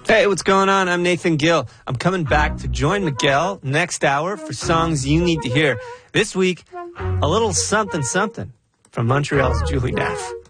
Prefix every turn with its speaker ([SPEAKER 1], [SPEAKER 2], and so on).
[SPEAKER 1] Hey, what's going on? I'm Nathan Gill. I'm coming back to join Miguel next hour for songs you need to hear. This week, a little something something from Montreal's Julie Neff.